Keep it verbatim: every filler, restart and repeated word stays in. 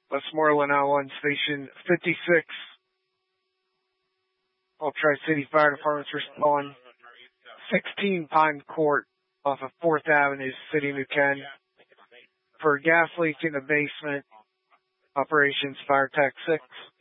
Westmoreland oh one, Station fifty-six. All Tri-City Fire Departments respond. sixteen Pine Court off of fourth Avenue, City of New Ken. For a gas leak in the basement, Operations Fire Tech six.